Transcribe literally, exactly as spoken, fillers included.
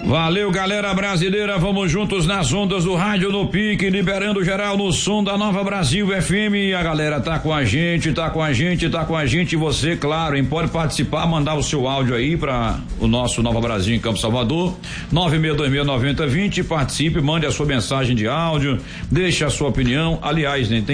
Valeu, galera brasileira, vamos juntos nas ondas do rádio no pique, liberando geral no som da Nova Brasil F M. A galera tá com a gente, tá com a gente, tá com a gente. Você, claro, hein, pode participar, mandar o seu áudio aí para o nosso Nova Brasil em Campo Salvador, nove seis dois seis nove zero dois zero, participe, mande a sua mensagem de áudio, deixe a sua opinião. Aliás, né, tem